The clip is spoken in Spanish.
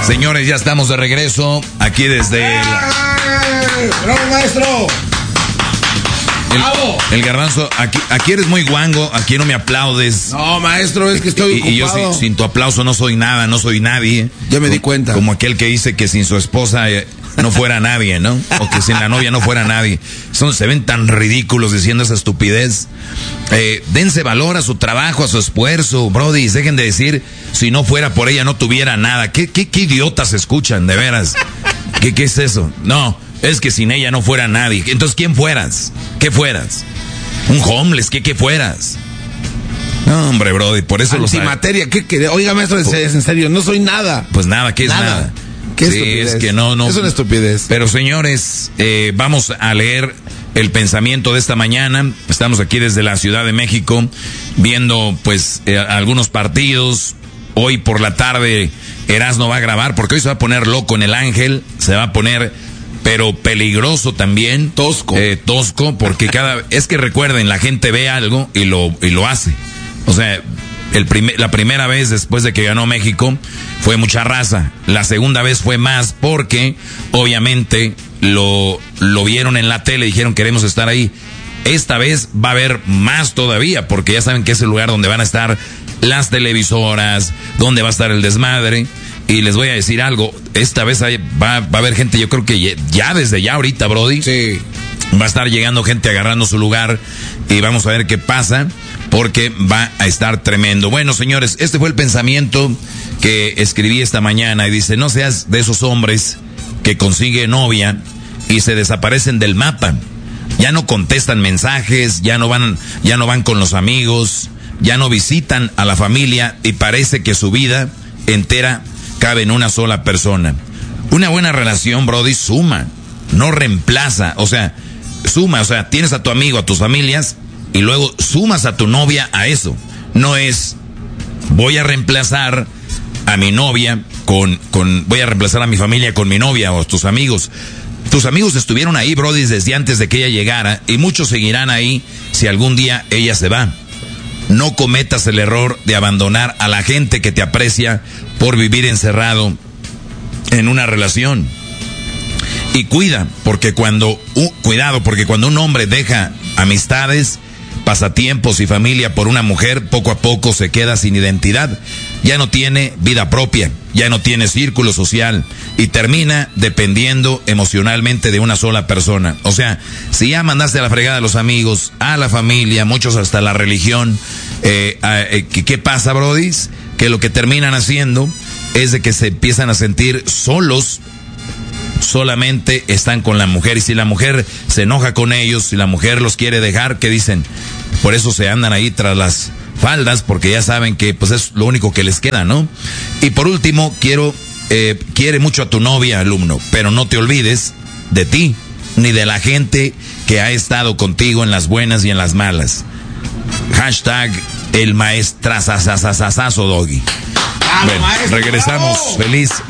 Señores, ya estamos de regreso aquí desde ¡Bravo, maestro! El Garbanzo, aquí eres muy guango, aquí no me aplaudes. No, maestro, es que estoy ocupado. Y yo sin tu aplauso no soy nada, no soy nadie. Ya me di cuenta. Como aquel que dice que sin su esposa no fuera nadie, ¿no? O que sin la novia no fuera nadie. Se ven tan ridículos diciendo esa estupidez. Dense valor a su trabajo, a su esfuerzo, brody. Dejen de decir, si no fuera por ella no tuviera nada. ¿Qué idiotas escuchan, de veras? ¿Qué es eso? No, es que sin ella no fuera nadie. Entonces, ¿quién fueras? ¿Qué fueras? ¿Un homeless? ¿Qué fueras? No, hombre, brody, por eso Antimateria, ¿qué? Oiga, maestro, es en serio, no soy nada. Pues nada, ¿qué es nada? ¿Qué estupidez? Es que no. Es una estupidez. Pero señores, vamos a leer el pensamiento de esta mañana. Estamos aquí desde la Ciudad de México viendo pues algunos partidos. Hoy por la tarde Erasmo va a grabar porque hoy se va a poner loco en el Ángel. Se va a poner, pero peligroso también. Tosco. Tosco, porque es que recuerden, la gente ve algo y lo hace. O sea, la primera vez después de que ganó México fue mucha raza. La segunda vez fue más porque obviamente lo vieron en la tele y dijeron queremos estar ahí. Esta vez va a haber más todavía porque ya saben que es el lugar donde van a estar las televisoras, donde va a estar el desmadre. Y les voy a decir algo, esta vez va a haber gente, yo creo que ya desde ya ahorita, brody. Sí. Va a estar llegando gente agarrando su lugar y vamos a ver qué pasa porque va a estar tremendo. Bueno, señores, este fue el pensamiento que escribí esta mañana y dice, no seas de esos hombres que consiguen novia y se desaparecen del mapa. Ya no contestan mensajes, ya no van con los amigos, ya no visitan a la familia y parece que su vida entera cabe en una sola persona. Una buena relación, brody, suma, no reemplaza, suma, tienes a tu amigo, a tus familias, y luego sumas a tu novia a eso. No es, voy a reemplazar a mi novia voy a reemplazar a mi familia con mi novia o tus amigos. Tus amigos estuvieron ahí, brody, desde antes de que ella llegara, y muchos seguirán ahí si algún día ella se va. No cometas el error de abandonar a la gente que te aprecia por vivir encerrado en una relación. Y cuidado, porque cuando un hombre deja amistades, pasatiempos y familia por una mujer, poco a poco se queda sin identidad. Ya no tiene vida propia, ya no tiene círculo social y termina dependiendo emocionalmente de una sola persona. O sea, si ya mandaste a la fregada a los amigos, a la familia, muchos hasta la religión, ¿qué pasa, brodis? Que lo que terminan haciendo es de que se empiezan a sentir solos. Solamente están con la mujer y si la mujer se enoja con ellos, si la mujer los quiere dejar, ¿qué dicen? Por eso se andan ahí tras las faldas porque ya saben que pues es lo único que les queda, ¿no? Y por último, quiere mucho a tu novia, alumno, pero no te olvides de ti ni de la gente que ha estado contigo en las buenas y en las malas. Hashtag el maestrazazazazazo Doggy. Bueno, regresamos. Feliz